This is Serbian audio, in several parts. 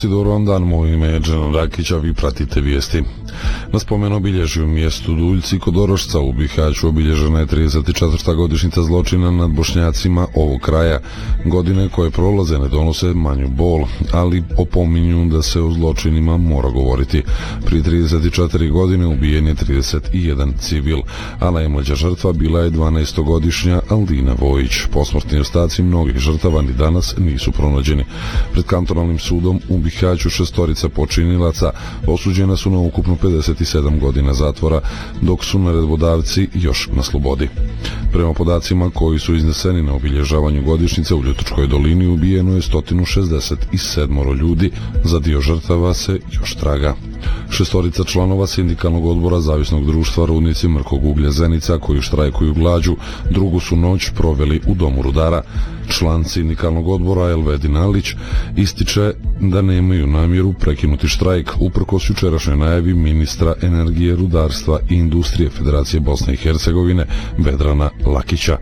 Dobar dan, moje ime je Dželan Rakić, a vi pratite vijesti. Na spomen obilježju mjestu Duljci kod Orošca u Bihaću obilježena je 34. godišnjica zločina nad Bošnjacima ovog kraja. Godine koje prolaze ne donose manju bol, ali opominju da se o zločinima mora govoriti. Prije 34 godine ubijen je 31 civil, a najmlađa žrtva bila je 12-godišnja Aldina Vojić. Posmrtni ostaci mnogih žrtava ni danas nisu pronađeni. Pred kantonalnim sudom u Bihaću 6 počinilaca osuđena su na ukupno 57 godina zatvora, dok su naredbodavci još na slobodi. Prema podacima koji su izneseni na obilježavanju godišnjice u Ljutočkoj dolini ubijeno je 167 ljudi, za dio žrtava se još traga. 6 članova sindikalnog odbora Zavisnog društva Rudnici Mrkog uglja Zenica, koji štrajkuju glađu, drugu su noć proveli u domu rudara. Član sindikalnog odbora Elvedin Alić ističe da nemaju namjeru prekinuti štrajk uprkos jučerašnjoj najavi ministra energije, rudarstva i industrije Federacije Bosne i Hercegovine Vedrana Lakića.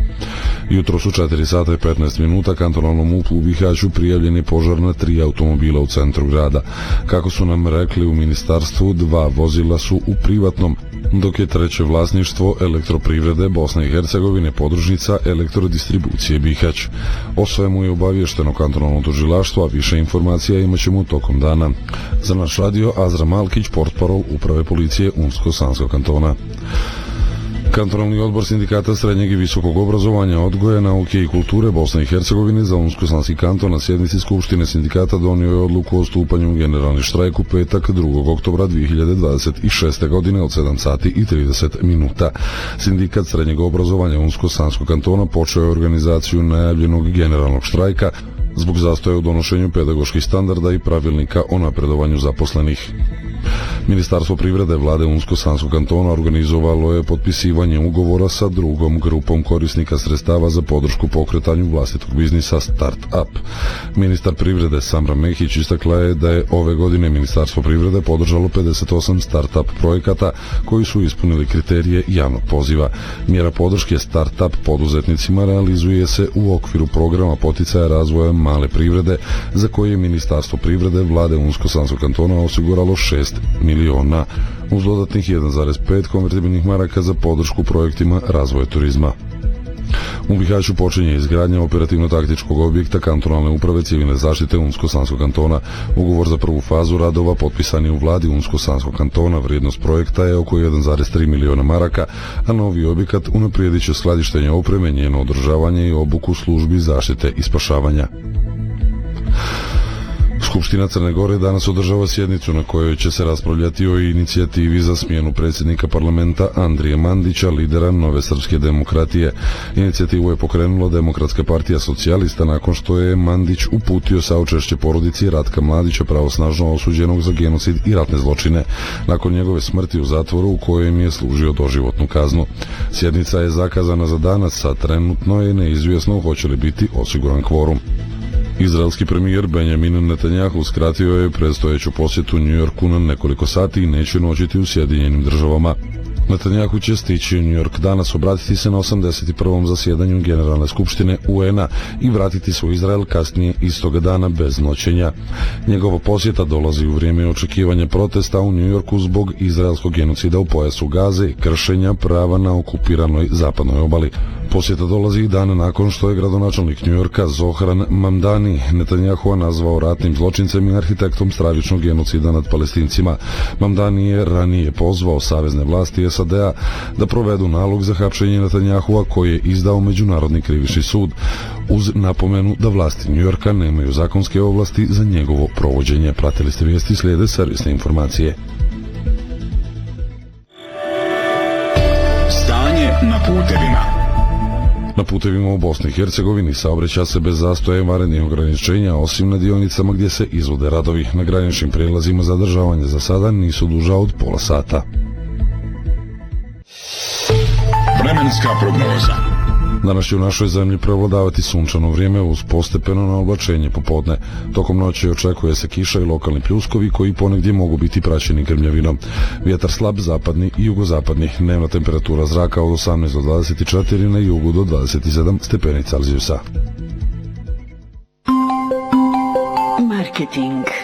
Jutro su 4:15 kantonalnom MUP-u u Bihaću prijavljen je požar na 3 automobila u centru grada. Kako su nam rekli u ministarstvu, 2 vozila su u privatnom, dok je 3 vlasništvo Elektroprivrede Bosne i Hercegovine, podružnica Elektrodistribucije Bihać. O svemu je obavješteno kantonalno tužilaštvo, a više informacija imat ćemo tokom dana. Za naš radio Azra Malkić, portparol Uprave policije Unsko-Sanskog kantona. Kantonalni odbor sindikata srednjeg i visokog obrazovanja, odgoja, nauke i kulture Bosne i Hercegovine za Unsko-Sanski kanton na sjednici Skupštine sindikata donio je odluku o stupanju u generalni štrajk u petak 2. oktobra 2026. godine od 7:30. Sindikat srednjeg obrazovanja Unsko-Sanskog kantona počeo je organizaciju najavljenog generalnog štrajka zbog zastoja u donošenju pedagoških standarda i pravilnika o napredovanju zaposlenih. Ministarstvo privrede vlade Unsko-Sanskog kantona organizovalo je potpisivanje ugovora sa drugom grupom korisnika sredstava za podršku pokretanju vlastitog biznisa Start-up. Ministar privrede Samra Mehić istakla je da je ove godine Ministarstvo privrede podržalo 58 Start-up projekata koji su ispunili kriterije javnog poziva. Mjera podrške Start-up poduzetnicima realizuje se u okviru programa poticaja razvoja male privrede, za koje je Ministarstvo privrede vlade Unsko-Sanskog kantona osiguralo 6 miliona, uz dodatnih 1,5 konvertibilnih maraka za podršku projektima razvoja turizma. U Bihaću počinje izgradnja operativno-taktičkog objekta kantonalne uprave civilne zaštite Unsko-Sanskog kantona. Ugovor za prvu fazu radova potpisan je u vladi Unsko-Sanskog kantona. Vrijednost projekta je oko 1,3 miliona maraka, a novi objekat unaprijedit će skladištenje opreme, njeno održavanje i obuku službi zaštite i spašavanja. Skupština Crne Gore danas održava sjednicu na kojoj će se raspravljati o inicijativi za smjenu predsjednika parlamenta Andrije Mandića, lidera Nove srpske demokratije. Inicijativu je pokrenula Demokratska partija socijalista nakon što je Mandić uputio saučešće porodici Ratka Mladića, pravosnažno osuđenog za genocid i ratne zločine, nakon njegove smrti u zatvoru u kojem je služio doživotnu kaznu. Sjednica je zakazana za danas, a trenutno je neizvjesno hoće li biti osiguran kvorum. Izraelski premijer Benjamin Netanjahu skratio je predstojeću posjetu New Yorku na nekoliko sati i neće noćiti u Sjedinjenim državama. Netanjahu će stići u New York danas, obratiti se na 81. zasjedanju Generalne skupštine UN-a i vratiti se u Izrael kasnije istoga dana bez noćenja. Njegova posjeta dolazi u vrijeme očekivanja protesta u New Yorku zbog izraelskog genocida u pojasu Gaze i kršenja prava na okupiranoj zapadnoj obali. Posjeta dolazi i dan nakon što je gradonačelnik New Yorka Zohran Mamdani Netanjahua nazvao ratnim zločincem i arhitektom stravičnog genocida nad Palestincima. Mamdani je ranije pozvao savezne vlasti SAD-a da provedu nalog za hapšenje Netanjahua koji je izdao Međunarodni krivični sud, uz napomenu da vlasti New Yorka nemaju zakonske ovlasti za njegovo provođenje. Pratili ste vijesti, slijede servisne informacije. Stanje na putevima. Na putevima u Bosni i Hercegovini saobraća se bez zastoja i vanrednih ograničenja, osim na dionicama gdje se izvode radovi. Na graničnim prijelazima zadržavanje za sada nisu duža od pola sata. Vremenska prognoza. Danas će u našoj zemlji prevladavati sunčano vrijeme uz postepeno na oblačenje popodne. Tokom noći očekuje se kiša i lokalni pljuskovi koji ponegdje mogu biti praćeni grmljavinom. Vjetar slab zapadni i jugozapadni. Dnevna temperatura zraka od 18 do 24, na jugu do 27 stepeni Celzijusa. Marketing.